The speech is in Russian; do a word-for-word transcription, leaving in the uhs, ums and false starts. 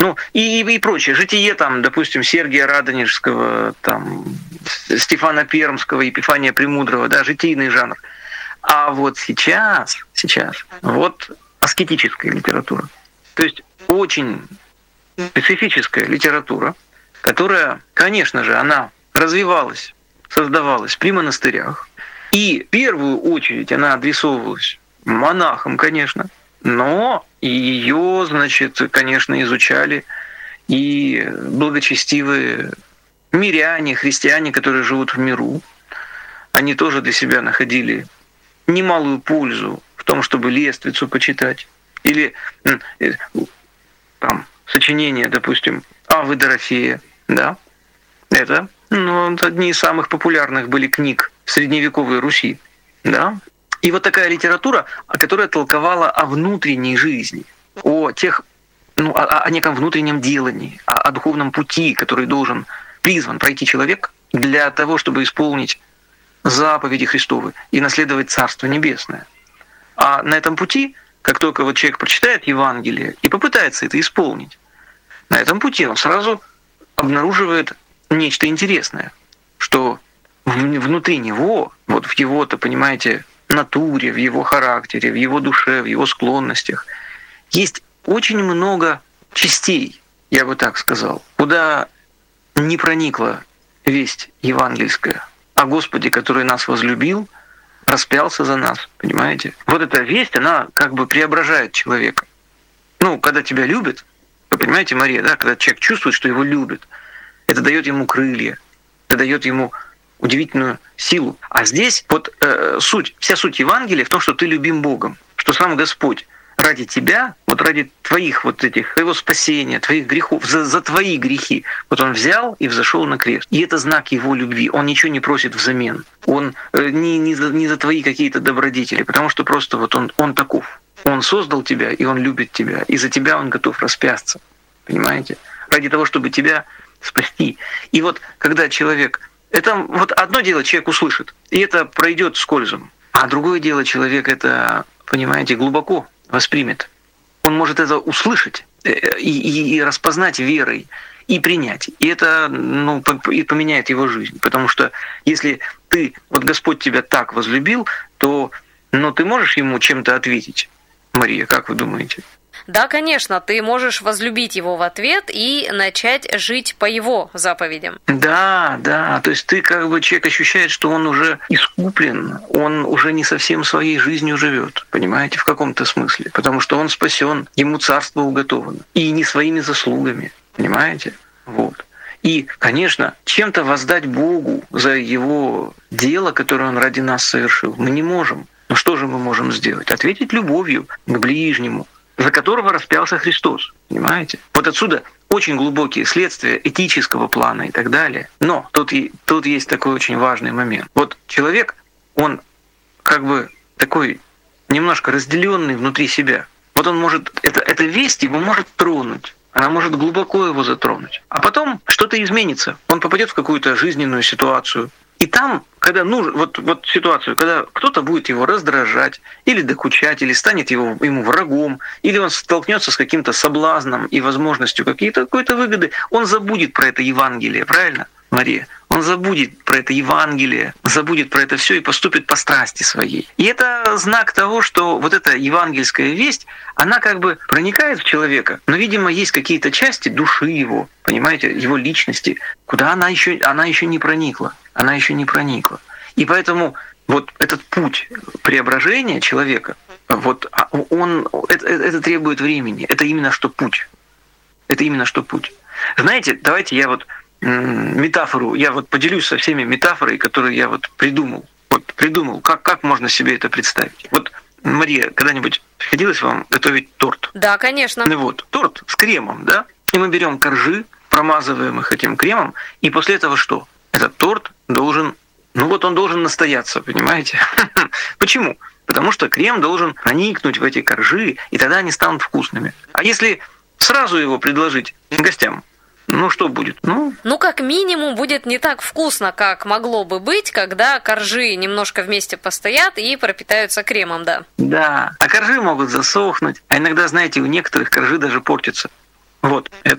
Ну, и, и прочее. Житие, там, допустим, Сергия Радонежского, там, Стефана Пермского, Епифания Премудрого, да, житийный жанр. А вот сейчас, сейчас, вот аскетическая литература. То есть очень специфическая литература, которая, конечно же, она развивалась, создавалась при монастырях. И в первую очередь она адресовывалась монахам, конечно, но ее, значит, конечно, изучали и благочестивые миряне, христиане, которые живут в миру. Они тоже для себя находили немалую пользу в том, чтобы лествицу почитать. Или там сочинения, допустим, Аввы Дорофея, да, это ну, одни из самых популярных были книг в средневековой Руси, да. И вот такая литература, которая толковала о внутренней жизни, о тех, ну, о, о неком внутреннем делании, о, о духовном пути, который должен призван пройти человек для того, чтобы исполнить заповеди Христовы и наследовать Царство Небесное. А на этом пути, как только вот человек прочитает Евангелие и попытается это исполнить, на этом пути он сразу обнаруживает нечто интересное, что внутри него, вот в его-то, понимаете, натуре, в его характере, в его душе, в его склонностях есть очень много частей, я бы так сказал, куда не проникла весть евангельская о Господе, который нас возлюбил, распялся за нас, понимаете? Вот эта весть, она как бы преображает человека. Ну, когда тебя любят, вы понимаете, Мария, да, когда человек чувствует, что его любят, это дает ему крылья, это дает ему удивительную силу. А здесь вот э, суть, вся суть Евангелия в том, что ты любим Богом, что сам Господь ради тебя, вот ради твоих вот этих, твоего спасения, твоих грехов, за, за твои грехи, вот Он взял и взошел на крест. И это знак Его любви. Он ничего не просит взамен. Он э, не, не, за, не за твои какие-то добродетели, потому что просто вот Он, он таков. Он создал тебя, и Он любит тебя. И за тебя Он готов распясться. Понимаете? Ради того, чтобы тебя спасти. И вот когда человек... Это вот одно дело человек услышит, и это пройдет скользом. А другое дело человек это, понимаете, глубоко воспримет. Он может это услышать и, и, и распознать верой, и принять. И это ну, и поменяет его жизнь. Потому что если ты, вот Господь тебя так возлюбил, то ну, ты можешь ему чем-то ответить. Мария, как вы думаете? Да, конечно, ты можешь возлюбить его в ответ и начать жить по его заповедям. Да, да, то есть ты как бы, человек ощущает, что он уже искуплен, он уже не совсем своей жизнью живет, понимаете, в каком-то смысле, потому что он спасен, ему царство уготовано, и не своими заслугами, понимаете, вот. И, конечно, чем-то воздать Богу за его дело, которое он ради нас совершил, мы не можем. Но что же мы можем сделать? Ответить любовью к ближнему, за которого распялся Христос, понимаете? Вот отсюда очень глубокие следствия этического плана и так далее. Но тут, и, тут есть такой очень важный момент. Вот человек, он как бы такой немножко разделенный внутри себя. Вот он может, это, эта весть его может тронуть, она может глубоко его затронуть. А потом что-то изменится, он попадет в какую-то жизненную ситуацию. И там, когда нужно, вот, вот ситуацию, когда кто-то будет его раздражать, или докучать, или станет его, ему врагом, или он столкнется с каким-то соблазном и возможностью какие-то, какой-то выгоды, он забудет про это Евангелие, правильно, Мария? Он забудет про это Евангелие, забудет про это все и поступит по страсти своей. И это знак того, что вот эта евангельская весть, она как бы проникает в человека, но, видимо, есть какие-то части души его, понимаете, его личности, куда она еще, она еще не проникла. Она еще не проникла. И поэтому вот этот путь преображения человека, вот он, это, это требует времени. Это именно что путь. Это именно что путь. Знаете, давайте я вот метафору, я вот поделюсь со всеми метафорой, которые я вот придумал. Вот придумал, как, как можно себе это представить. Вот, Мария, когда-нибудь приходилось вам готовить торт? Да, конечно. Ну вот, торт с кремом, да? И мы берем коржи, промазываем их этим кремом, и после этого что? Этот торт должен, ну вот он должен настояться, понимаете? Почему? Потому что крем должен проникнуть в эти коржи, и тогда они станут вкусными. А если сразу его предложить гостям, ну что будет? Ну, ну, как минимум, будет не так вкусно, как могло бы быть, когда коржи немножко вместе постоят и пропитаются кремом, да. Да, а коржи могут засохнуть, а иногда, знаете, у некоторых коржи даже портятся. Вот, это